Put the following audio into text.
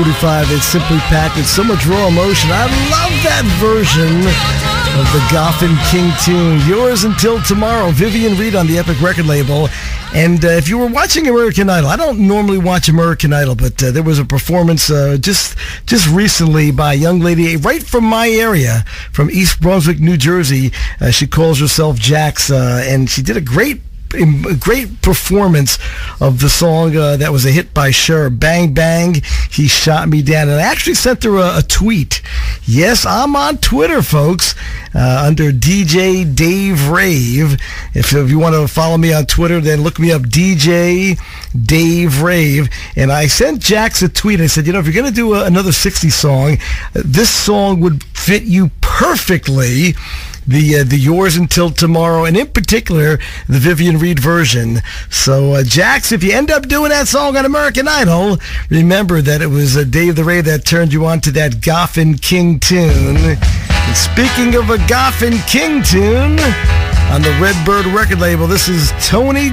45. It's simply packed with so much raw emotion. I love that version of the Goffin King tune. Yours Until Tomorrow. Vivian Reed on the Epic record label. And if you were watching American Idol, I don't normally watch American Idol, but there was a performance just recently by a young lady right from my area, from East Brunswick, New Jersey. She calls herself Jax, and she did a great performance of the song that was a hit by Cher, Bang Bang, He Shot Me Down. And I actually sent her a tweet. Yes, I'm on Twitter, folks, under DJ Dave Rave. If you want to follow me on Twitter, then look me up, DJ Dave Rave. And I sent Jax a tweet. I said, if you're going to do another 60s song, this song would fit you perfectly. The Yours Until Tomorrow, and in particular, the Vivian Reed version. So, Jax, if you end up doing that song on American Idol, remember that it was Dave the Rave that turned you on to that Goffin King tune. And speaking of a Goffin King tune, on the Redbird record label, this is Tony